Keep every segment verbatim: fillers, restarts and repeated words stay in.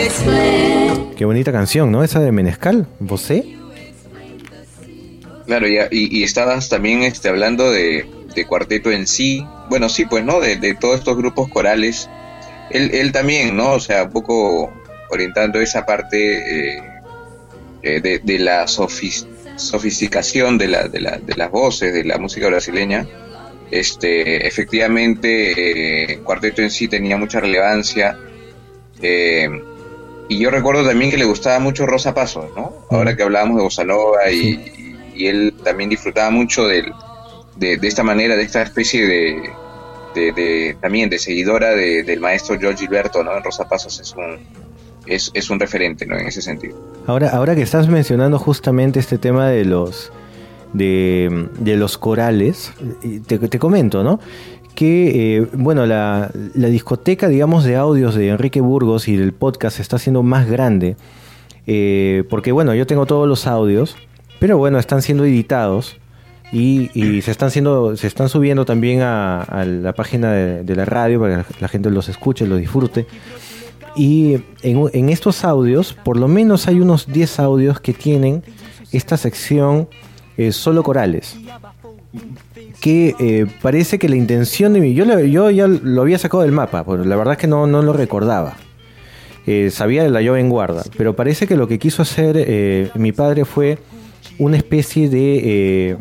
Qué bonita canción, ¿no? Esa de Menescal, ¿vosé? Claro, y, y, y estabas también este, hablando de, de Cuarteto en sí. Bueno, sí, pues, ¿no? De, de todos estos grupos corales. Él, él también, ¿no? O sea, un poco orientando esa parte eh, eh, de, de la sofis, sofisticación de, la, de, la, de las voces, de la música brasileña. Este, efectivamente, eh, Cuarteto en sí tenía mucha relevancia. Eh, y yo recuerdo también que le gustaba mucho Rosa Pasos, ¿no? Ahora que hablábamos de Bossa Nova y... Sí. Y él también disfrutaba mucho de, de, de esta manera, de esta especie de, de, de también de seguidora de, del maestro Jorge Gilberto, ¿no? En Rosa Pasos es un, es, es un referente, ¿no? En ese sentido. Ahora, ahora que estás mencionando justamente este tema de los de, de los corales, te, te comento, ¿no? Que, eh, bueno, la, la discoteca, digamos, de audios de Enrique Burgos y del podcast se está haciendo más grande, eh, porque, bueno, yo tengo todos los audios, pero bueno, están siendo editados y, y se están siendo, se están subiendo también a, a la página de, de la radio para que la gente los escuche, los disfrute. Y en, en estos audios, por lo menos hay unos diez audios que tienen esta sección eh, solo corales. Que eh, parece que la intención de mí, yo, yo ya lo había sacado del mapa, pero la verdad es que no, no lo recordaba. Eh, sabía de la Joven Guarda, pero parece que lo que quiso hacer eh, mi padre fue una especie de, eh,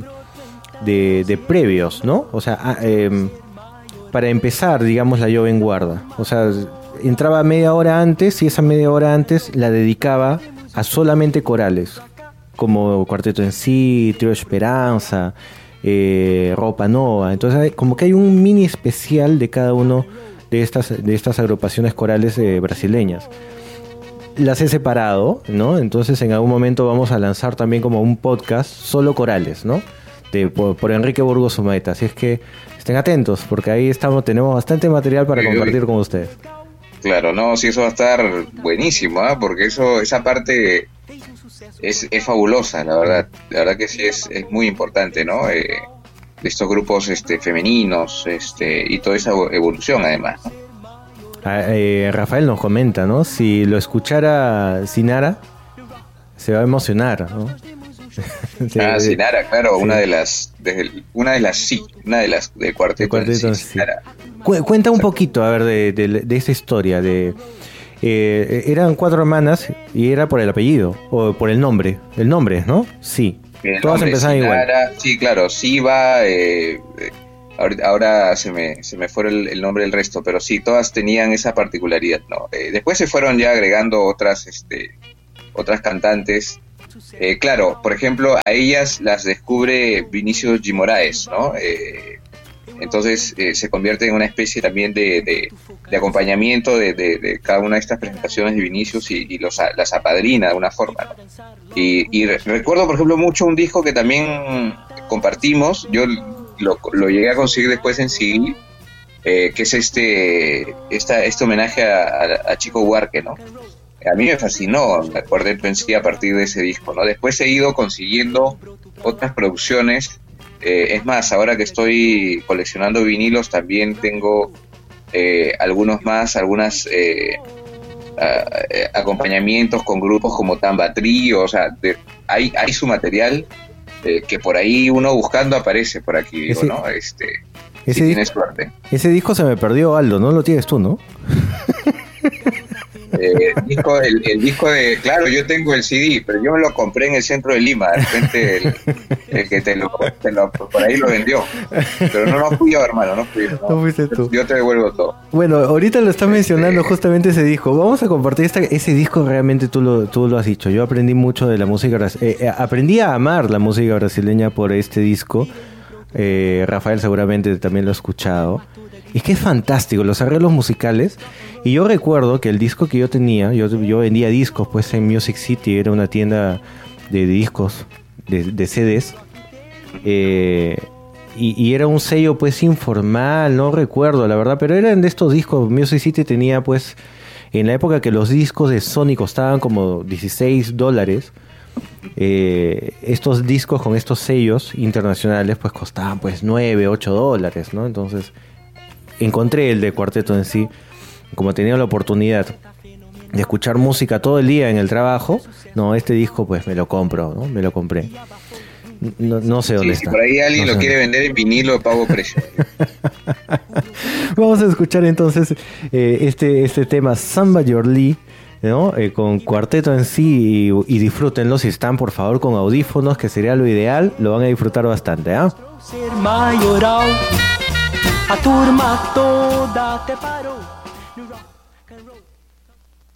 de de previos, ¿no? O sea, eh, para empezar, digamos, la Joven Guarda. O sea, entraba media hora antes y esa media hora antes la dedicaba a solamente corales, como Cuarteto en sí, Trio Esperanza, eh, Roupa Nova. Entonces, como que hay un mini especial de cada uno de estas, de estas agrupaciones corales eh, brasileñas. Las he separado, ¿no? Entonces en algún momento vamos a lanzar también como un podcast solo corales, ¿no? De, por, por Enrique Burgos Sumaeta. Así es que estén atentos, porque ahí estamos, tenemos bastante material para compartir con ustedes. Claro, no, sí, eso va a estar buenísimo, ¿eh? Porque eso, esa parte es, es fabulosa, la verdad. La verdad que sí es, es muy importante, ¿no? Eh, de estos grupos este, femeninos, este, y toda esa evolución además, ¿no? Eh, Rafael nos comenta, ¿no? Si lo escuchara Sinara, se va a emocionar, ¿no? Sí, ah, Sinara, claro, sí. una de las, de, una de las sí, una de las del cuarteto, cuarteto sí, Sinara. Cu- cuenta un poquito, a ver, de, de, de esa historia. De eh, eran cuatro hermanas y era por el apellido o por el nombre, el nombre, ¿no? Sí. El Todas nombre, empezaban Sinara, igual. Sí, claro, Siva. Eh, Ahora, ahora se me se me fue el, el nombre del resto, pero sí, todas tenían esa particularidad, ¿no? Eh, después se fueron ya agregando otras este otras cantantes. Eh, claro, por ejemplo, a ellas las descubre Vinicius G. Moraes, ¿no? Eh, entonces eh, se convierte en una especie también de, de, de acompañamiento de, de, de cada una de estas presentaciones de Vinicius y, y los, las apadrina de una forma, ¿no? Y, y recuerdo, por ejemplo, mucho un disco que también compartimos, yo Lo, lo llegué a conseguir después en C D, eh, que es este esta, este homenaje a, a, a Chico Buarque, ¿no? A mí me fascinó, me acordé, pensé a partir de ese disco, ¿no? Después he ido consiguiendo otras producciones, eh, es más, ahora que estoy coleccionando vinilos, también tengo eh, algunos más, algunas eh, a, a, acompañamientos con grupos como Tamba Trio, o sea, de, hay, hay su material. Eh, que por ahí uno buscando aparece por aquí, digo, ese, ¿no? Este, ese si tienes suerte. Ese disco se me perdió, Aldo, ¿no lo tienes tú, no? Eh, el, disco, el, el disco de... Claro, yo tengo el C D, pero yo me lo compré en el centro de Lima. De repente el, el que te lo, te lo... Por ahí lo vendió. Pero no, no fui yo, hermano, no fui yo. No, no fuiste tú. Yo te devuelvo todo. Bueno, ahorita lo estás mencionando este... justamente ese disco. Vamos a compartir esta, ese disco, realmente tú lo, tú lo has dicho. Yo aprendí mucho de la música... Eh, eh, aprendí a amar la música brasileña por este disco. Eh, Rafael seguramente también lo ha escuchado. Es que es fantástico, los arreglos musicales. Y yo recuerdo que el disco que yo tenía, yo, yo vendía discos pues en Music City, era una tienda de discos, de, de C Ds. Eh, y, y era un sello pues informal, no recuerdo la verdad, pero eran de estos discos. Music City tenía pues, en la época que los discos de Sony costaban como dieciséis dólares, eh, estos discos con estos sellos internacionales pues costaban pues nueve, ocho dólares, ¿no? Entonces... encontré el de Cuarteto en sí, como tenía la oportunidad. de escuchar música todo el día en el trabajo, no, este disco pues me lo compro, ¿no? Me lo compré. No, no sé dónde sí, está. Si por ahí alguien no lo quiere vender en vinilo, pago precio. Vamos a escuchar entonces eh, este, este tema Samba Your Lee, ¿no? Eh, con cuarteto en sí y, y disfrútenlo si están por favor con audífonos, que sería lo ideal, lo van a disfrutar bastante, ¿ah? Ser maioral, a turma toda até parou.